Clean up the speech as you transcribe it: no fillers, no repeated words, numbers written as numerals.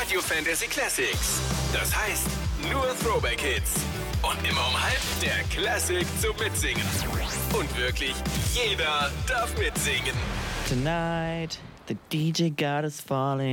Radio Fantasy Classics. Das heißt, nur Throwback-Hits. Und immer um halb der Classic zum Mitsingen. Und wirklich jeder darf mitsingen. Tonight, the DJ God is falling.